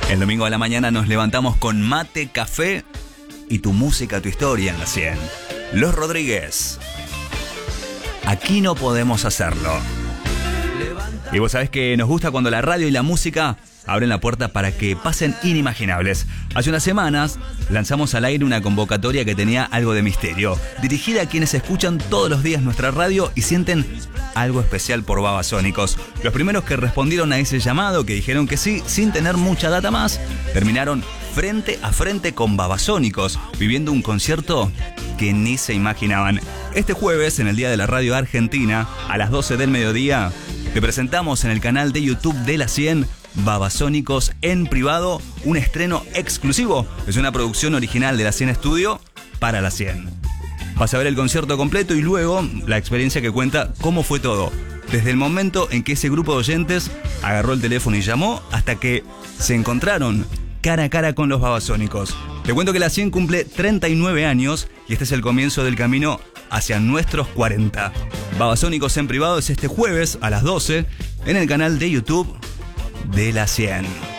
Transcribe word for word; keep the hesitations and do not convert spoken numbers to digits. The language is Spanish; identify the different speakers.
Speaker 1: El domingo a la mañana nos levantamos con mate, café y tu música, tu historia en la cien. Los Rodríguez. Aquí no podemos hacerlo. Y vos sabés que nos gusta cuando la radio y la música abren la puerta para que pasen inimaginables. Hace unas semanas lanzamos al aire una convocatoria que tenía algo de misterio, dirigida a quienes escuchan todos los días nuestra radio y sienten algo especial por Babasónicos. Los primeros que respondieron a ese llamado, que dijeron que sí, sin tener mucha data más, terminaron frente a frente con Babasónicos, viviendo un concierto que ni se imaginaban. Este jueves, en el Día de la Radio Argentina, a las doce del mediodía, te presentamos en el canal de YouTube de La cien Babasónicos en privado, un estreno exclusivo. Es una producción original de La cien Studio para La cien. Vas a ver el concierto completo y luego la experiencia que cuenta cómo fue todo. Desde el momento en que ese grupo de oyentes agarró el teléfono y llamó hasta que se encontraron cara a cara con los Babasónicos. Te cuento que La cien cumple treinta y nueve años y este es el comienzo del camino hacia nuestros cuarenta. Babasónicos en privado es este jueves a las doce en el canal de YouTube de La cien.